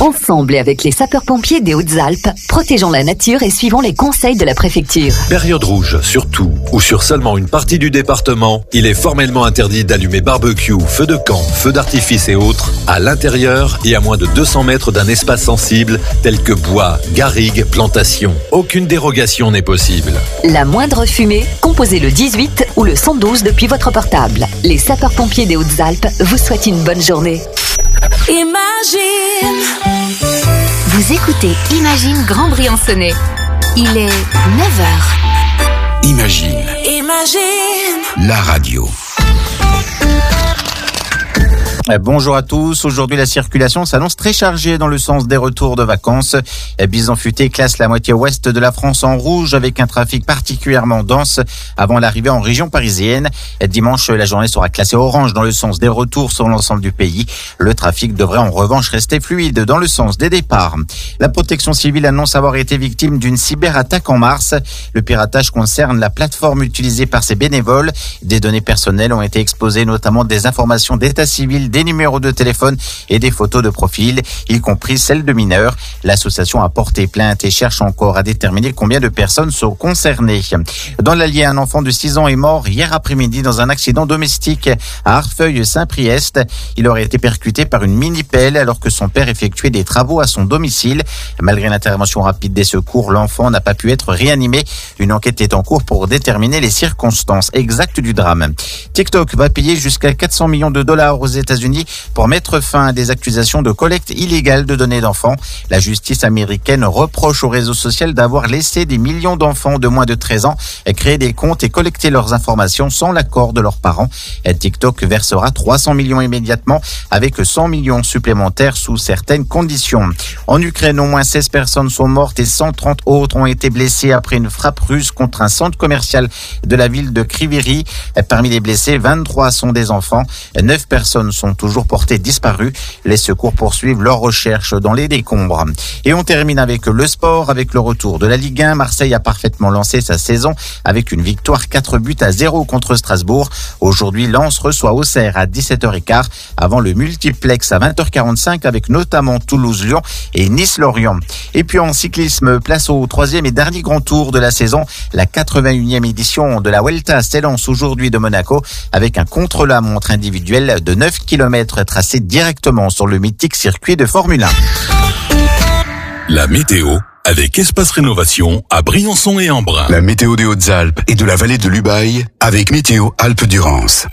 Ensemble et avec les sapeurs-pompiers des Hautes-Alpes, protégeons la nature et suivons les conseils de la préfecture. Période rouge sur tout ou sur seulement une partie du département, il est formellement interdit d'allumer barbecue, feux de camp, feux d'artifice et autres à l'intérieur et à moins de 200 mètres d'un espace sensible tel que bois, garrigues, plantations. Aucune dérogation n'est possible. La moindre fumée, composez le 18 ou le 112 depuis votre portable. Les sapeurs-pompiers des Hautes-Alpes vous souhaitent une bonne journée. Imagine. Vous écoutez Imagine Grand Briançonnais. Il est 9h. Imagine. La radio. Bonjour à tous. Aujourd'hui, la circulation s'annonce très chargée dans le sens des retours de vacances. Bison Futé classe la moitié ouest de la France en rouge avec un trafic particulièrement dense avant l'arrivée en région parisienne. Dimanche, la journée sera classée orange dans le sens des retours sur l'ensemble du pays. Le trafic devrait en revanche rester fluide dans le sens des départs. La protection civile annonce avoir été victime d'une cyberattaque en mars. Le piratage concerne la plateforme utilisée par ses bénévoles. Des données personnelles ont été exposées, notamment des informations d'état civil, des numéros de téléphone et des photos de profil, y compris celles de mineurs. L'association a porté plainte et cherche encore à déterminer combien de personnes sont concernées. Dans l'Allier, un enfant de 6 ans est mort hier après-midi dans un accident domestique à Arfeuil-Saint-Priest. Il aurait été percuté par une mini-pelle alors que son père effectuait des travaux à son domicile. Malgré l'intervention rapide des secours, l'enfant n'a pas pu être réanimé. Une enquête est en cours pour déterminer les circonstances exactes du drame. TikTok va payer jusqu'à 400 millions de dollars aux États-Unis pour mettre fin à des accusations de collecte illégale de données d'enfants. La justice américaine reproche au réseau social d'avoir laissé des millions d'enfants de moins de 13 ans créer des comptes et collecter leurs informations sans l'accord de leurs parents. TikTok versera 300 millions immédiatement avec 100 millions supplémentaires sous certaines conditions. En Ukraine, au moins 16 personnes sont mortes et 130 autres ont été blessées après une frappe russe contre un centre commercial de la ville de Kryvyi. Parmi les blessés, 23 sont des enfants. 9 personnes sont toujours portés disparus. Les secours poursuivent leurs recherches dans les décombres. Et on termine avec le sport, avec le retour de la Ligue 1. Marseille a parfaitement lancé sa saison avec une victoire 4-0 contre Strasbourg. Aujourd'hui, Lens reçoit Auxerre à 17h15 avant le multiplex à 20h45 avec notamment Toulouse-Lyon et Nice-Lorient. Et puis en cyclisme, place au 3e et dernier grand tour de la saison. La 81e édition de la Vuelta s'élance aujourd'hui de Monaco avec un contre-la-montre individuel de 9 km tracé directement sur le mythique circuit de Formule 1. La météo avec Espace Rénovation à Briançon et Embrun. La météo des Hautes-Alpes et de la vallée de l'Ubaye avec Météo Alpes-Durance.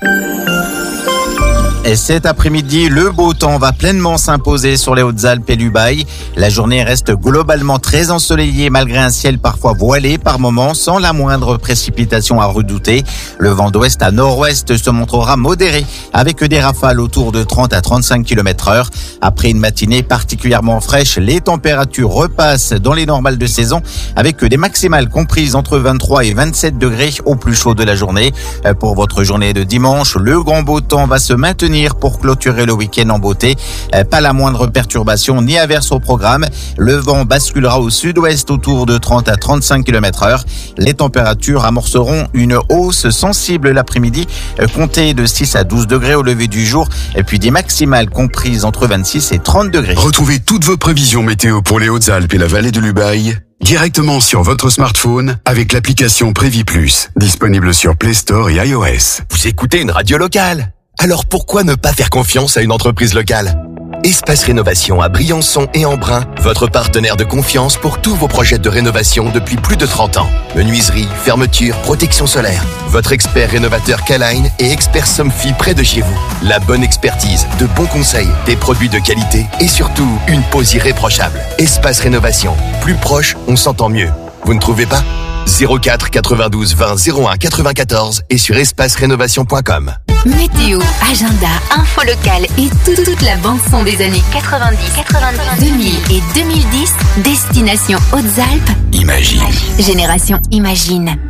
Et cet après-midi, le beau temps va pleinement s'imposer sur les Hautes-Alpes et l'Ubaye. La journée reste globalement très ensoleillée malgré un ciel parfois voilé par moments sans la moindre précipitation à redouter. Le vent d'ouest à nord-ouest se montrera modéré avec des rafales autour de 30 à 35 km/h. Après une matinée particulièrement fraîche, les températures repassent dans les normales de saison avec des maximales comprises entre 23 et 27 degrés au plus chaud de la journée. Pour votre journée de dimanche, le grand beau temps va se maintenir pour clôturer le week-end en beauté. Pas la moindre perturbation ni averse au programme. Le vent basculera au sud-ouest autour de 30 à 35 km/h. Les températures amorceront une hausse sensible l'après-midi, comptez de 6 à 12 degrés au lever du jour, et puis des maximales comprises entre 26 et 30 degrés. Retrouvez toutes vos prévisions météo pour les Hautes-Alpes et la vallée de l'Ubaye directement sur votre smartphone avec l'application Prévi Plus, disponible sur Play Store et iOS. Vous écoutez une radio locale? Alors pourquoi ne pas faire confiance à une entreprise locale? Espace Rénovation à Briançon et Embrun, votre partenaire de confiance pour tous vos projets de rénovation depuis plus de 30 ans. Menuiserie, fermeture, protection solaire. Votre expert rénovateur K-Line et expert Somfy près de chez vous. La bonne expertise, de bons conseils, des produits de qualité et surtout une pose irréprochable. Espace Rénovation. Plus proche, on s'entend mieux. Vous ne trouvez pas? 04 92 20 01 94 et sur espacerénovation.com. Météo, agenda, info locale et toute la bande-son des années 90, 2000 et 2010. Destination Hautes-Alpes. Imagine. Génération Imagine.